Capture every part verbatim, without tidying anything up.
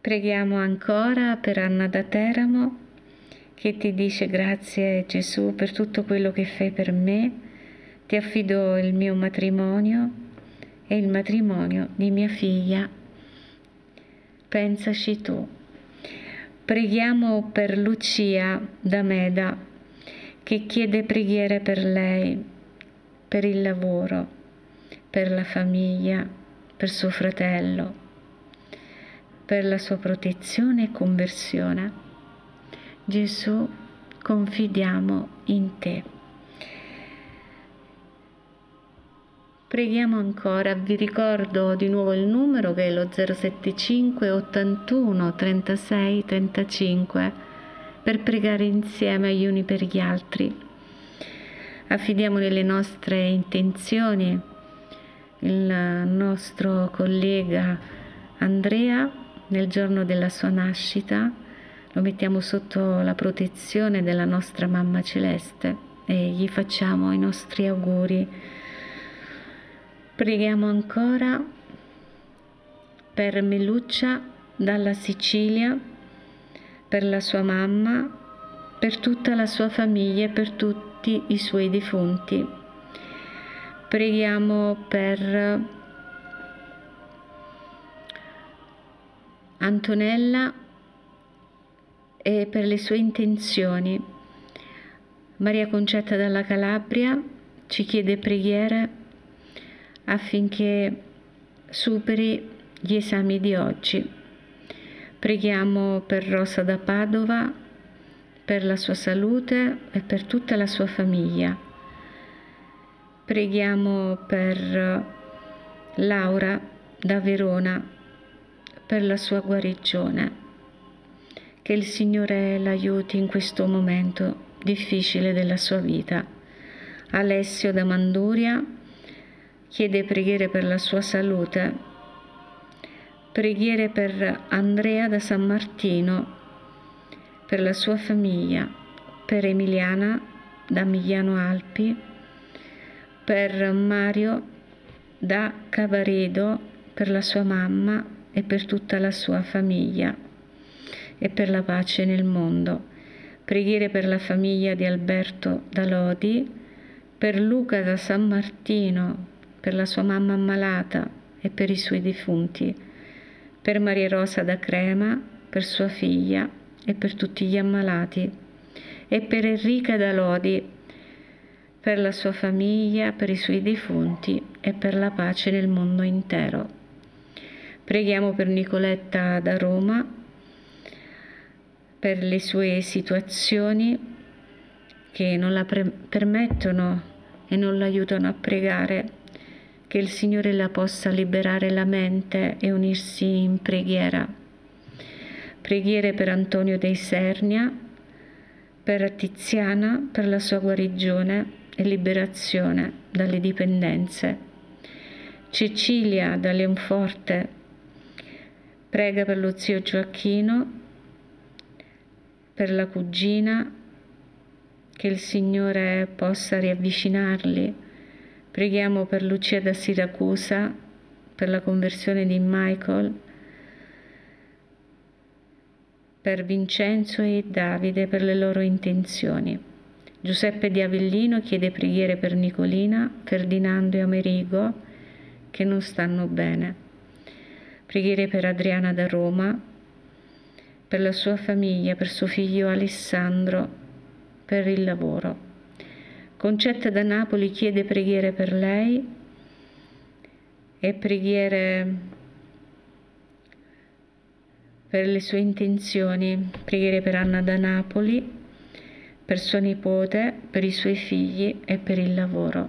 Preghiamo ancora per Anna da Teramo, che ti dice: grazie Gesù per tutto quello che fai per me, ti affido il mio matrimonio e il matrimonio di mia figlia. Pensaci tu. Preghiamo per Lucia da Meda, che chiede preghiere per lei, per il lavoro, per la famiglia, per suo fratello, per la sua protezione e conversione. Gesù, confidiamo in te. Preghiamo ancora, vi ricordo di nuovo il numero che è lo zero sette cinque ottantuno trentasei trentacinque per pregare insieme gli uni per gli altri. Affidiamo nelle nostre intenzioni il nostro collega Andrea nel giorno della sua nascita, lo mettiamo sotto la protezione della nostra Mamma Celeste e gli facciamo i nostri auguri. Preghiamo ancora per Meluccia dalla Sicilia, per la sua mamma, per tutta la sua famiglia e per tutti i suoi defunti. Preghiamo per Antonella e per le sue intenzioni. Maria Concetta dalla Calabria ci chiede preghiere affinché superi gli esami di oggi. Preghiamo per Rosa da Padova, per la sua salute e per tutta la sua famiglia. Preghiamo per Laura da Verona, per la sua guarigione. Che il Signore l'aiuti in questo momento difficile della sua vita. Alessio da Manduria chiede preghiere per la sua salute, preghiere per Andrea da San Martino, per la sua famiglia, per Emiliana da Migliano Alpi, per Mario da Cavaredo, per la sua mamma e per tutta la sua famiglia e per la pace nel mondo. Preghiere per la famiglia di Alberto da Lodi, per Luca da San Martino, per la sua mamma ammalata e per i suoi defunti, per Maria Rosa da Crema, per sua figlia e per tutti gli ammalati, e per Enrica da Lodi, per la sua famiglia, per i suoi defunti e per la pace nel mondo intero. Preghiamo per Nicoletta da Roma, per le sue situazioni che non la permettono e non l'aiutano a pregare, che il Signore la possa liberare la mente e unirsi in preghiera. Preghiere per Antonio dei Sernia, per Tiziana, per la sua guarigione e liberazione dalle dipendenze. Cecilia da Leonforte prega per lo zio Gioacchino, per la cugina, che il Signore possa riavvicinarli. Preghiamo per Lucia da Siracusa, per la conversione di Michael, per Vincenzo e Davide, per le loro intenzioni. Giuseppe di Avellino chiede preghiere per Nicolina, Ferdinando e Amerigo, che non stanno bene. Preghiere per Adriana da Roma, per la sua famiglia, per suo figlio Alessandro, per il lavoro. Concetta da Napoli chiede preghiere per lei e preghiere per le sue intenzioni, preghiere per Anna da Napoli, per sua nipote, per i suoi figli e per il lavoro.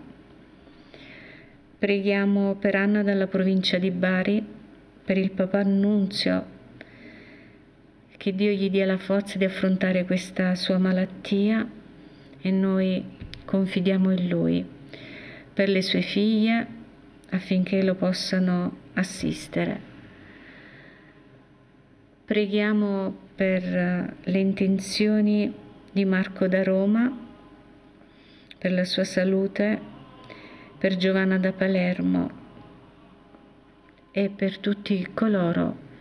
Preghiamo per Anna dalla provincia di Bari, per il papà Annunzio, che Dio gli dia la forza di affrontare questa sua malattia e noi confidiamo in Lui, per le sue figlie affinché lo possano assistere. Preghiamo per le intenzioni di Marco da Roma, per la sua salute, per Giovanna da Palermo e per tutti coloro